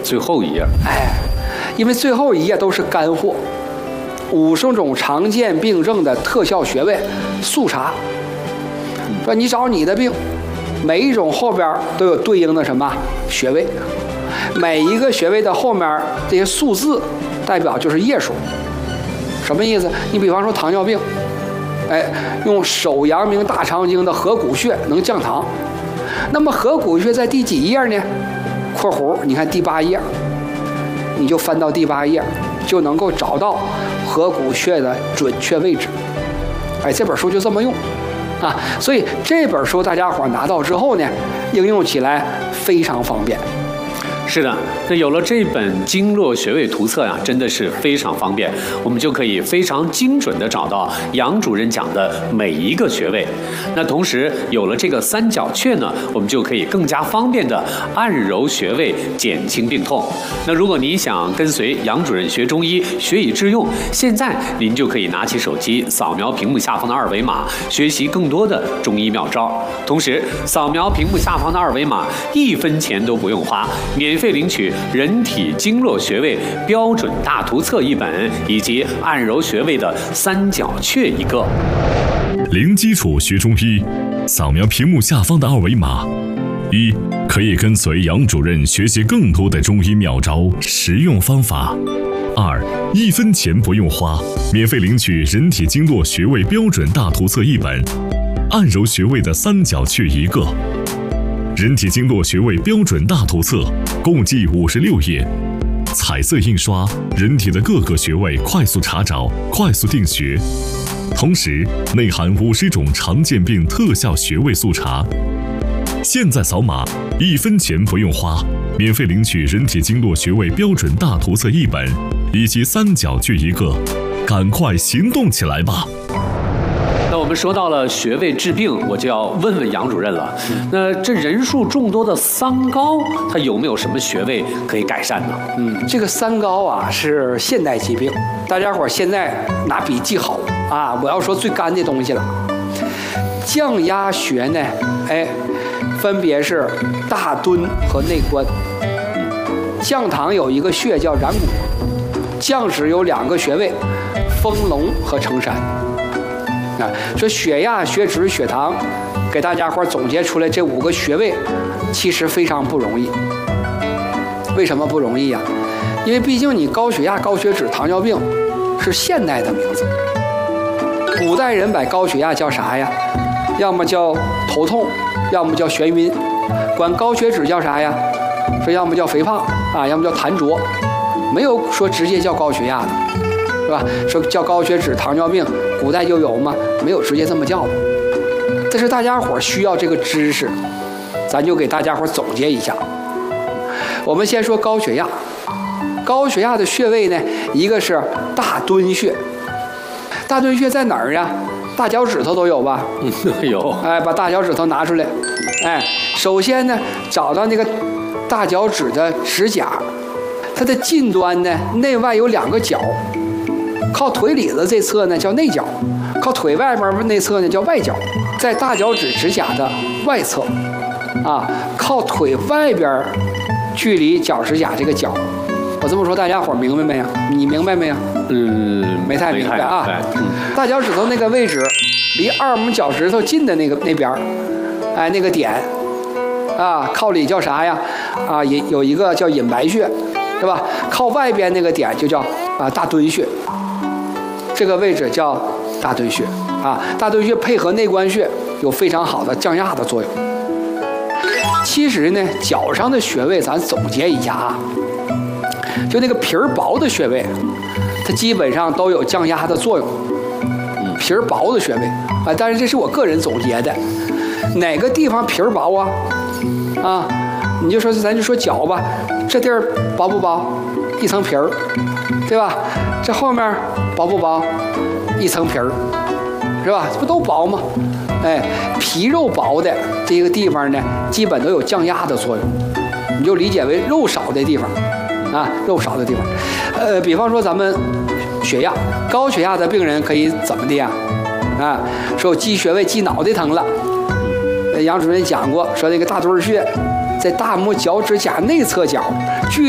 最后一页。 因为最后一页都是干货，50种常见病症的特效穴位速查。说你找你的病，每一种后边都有对应的什么穴位，每一个穴位的后面这些数字代表就是页数。什么意思？你比方说糖尿病，用手阳明大肠经的合谷穴能降糖。那么合谷穴在第几页呢？括弧，你看第8页，你就翻到第8页，就能够找到合谷穴的准确位置。这本书就这么用啊，所以这本书大家伙拿到之后呢，应用起来非常方便。 是的，那有了这本经络穴位图册呀，真的是非常方便，我们就可以非常精准地找到杨主任讲的每一个穴位。那同时有了这个三角穴呢，我们就可以更加方便地按揉穴位，减轻病痛。那如果您想跟随杨主任学中医，学以致用，现在您就可以拿起手机扫描屏幕下方的2维码，学习更多的中医妙招。同时扫描屏幕下方的2维码，1分钱都不用花，免费领取人体经络穴位标准大图册1本，以及按揉穴位的三角穴1个。 零基础学中医，扫描屏幕下方的2维码，1可以跟随杨主任学习更多的中医妙招实用方法；2 1分钱不用花，免费领取人体经络穴位标准大图册1本，按揉穴位的三角穴1个。人体经络穴位标准大图册共计56页，彩色印刷，人体的各个穴位快速查找，快速定穴。同时内含50种常见病特效穴位速查。现在扫码，1分钱不用花，免费领取人体经络穴位标准大图册1本，以及三角穴1个，赶快行动起来吧！ 那我们说到了穴位治病，我就要问问杨主任了。那这人数众多的三高，它有没有什么穴位可以改善呢？ 这个三高啊是现代疾病，大家伙现在拿笔记好啊！我要说最干的东西了。降压穴呢，分别是大敦和内关。降糖有一个穴叫然谷，降脂有2个穴位，丰隆和承山。说血压、血脂、血糖，给大家伙总结出来这5个穴位，其实非常不容易。为什么不容易呀？因为毕竟你高血压、高血脂、糖尿病是现代的名字，古代人把高血压叫啥呀？要么叫头痛，要么叫眩晕。管高血脂叫啥呀？说要么叫肥胖啊，要么叫痰浊，没有说直接叫高血压的。是吧？说叫高血脂、糖尿病，古代就有吗？没有直接这么叫的。但是大家伙需要这个知识，咱就给大家伙总结一下。我们先说高血压，高血压的穴位呢，一个是大敦穴。大敦穴在哪儿啊？大脚趾头都有吧？ 有。 把大脚趾头拿出来。首先呢，找到那个大脚趾的指甲，它的近端呢，内外有2个角。靠腿里子这侧呢叫内角，靠腿外边内侧呢叫外角。在大脚趾指甲的外侧，靠腿外边距离脚趾甲这个角。我这么说大家伙明白没有？你明白没有？没太明白啊。大脚趾头那个位置，离2拇脚趾头近的那边，那个点，靠里叫啥呀？有一个叫隐白穴，对吧？靠外边那个点就叫大敦穴。这个位置叫大敦穴大敦穴配合内关穴有非常好的降压的作用。其实呢，脚上的穴位咱总结一下啊，就那个皮儿薄的穴位，它基本上都有降压的作用。皮儿薄的穴位但是这是我个人总结的。哪个地方皮儿薄啊？你就说咱就说脚吧，这地儿薄不薄？一层皮儿，对吧？这后面薄不薄？一层皮儿，是吧？这不都薄吗？皮肉薄的这个地方呢，基本都有降压的作用。你就理解为肉少的地方肉少的地方。比方说咱们血压，高血压的病人可以怎么的呀？说我记穴位记脑袋疼了，杨主任讲过，说那个大敦穴在大拇脚趾甲内侧角